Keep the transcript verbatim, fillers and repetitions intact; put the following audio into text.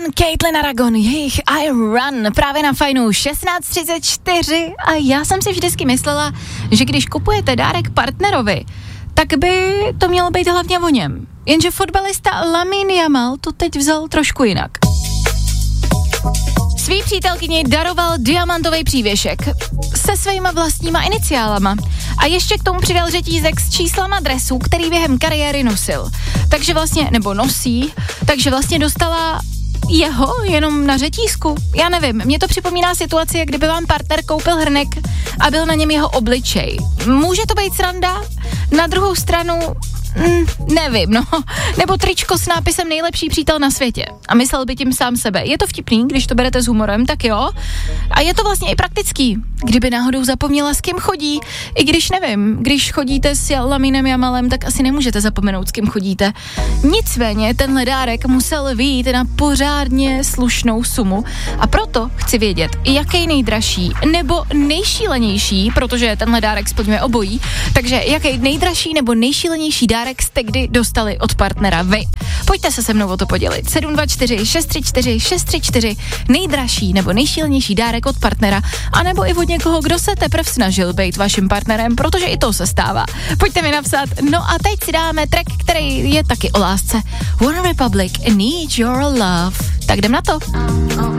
Caitlin Aragon, jejich I Run, právě na Fajnu šestnáct třicet čtyři a já jsem si vždycky myslela, že když kupujete dárek partnerovi, tak by to mělo být hlavně o něm. Jenže fotbalista Lamine Yamal to teď vzal trošku jinak. Svý přítelkyni daroval diamantový přívěšek se svýma vlastníma iniciálama a ještě k tomu přidal řetízek s číslama dresů, který během kariéry nosil. Takže vlastně, nebo nosí, takže vlastně dostala jeho jenom na řetízku. Já nevím, mně to připomíná situaci, jak kdyby vám partner koupil hrnek a byl na něm jeho obličej. Může to být sranda? Na druhou stranu Mm, nevím, no. Nebo tričko s nápisem nejlepší přítel na světě. A myslel by tím sám sebe. Je to vtipný, když to berete s humorem, tak jo. A je to vlastně i praktický. Kdyby náhodou zapomněla, s kým chodí. I když nevím, když chodíte s Laminem Yamalem, tak asi nemůžete zapomenout, s kým chodíte. Nicméně tenhle dárek musel vyjít na pořádně slušnou sumu. A proto chci vědět, jaký nejdražší nebo nejšílenější, protože tenhle dárek splňuje obojí, takže jaký nejdražší nebo nejšílenější dárek jste kdy dostali od partnera vy. Pojďte se se mnou o to podělit. sedm dva čtyři šest tři čtyři šest tři čtyři nejdražší nebo nejšílenější dárek od partnera, anebo i od někoho, kdo se teprve snažil být vaším partnerem, protože i to se stává. Pojďte mi napsat. No a teď si dáme track, který je taky o lásce. One Republic, Need Your Love. Tak jdem na to.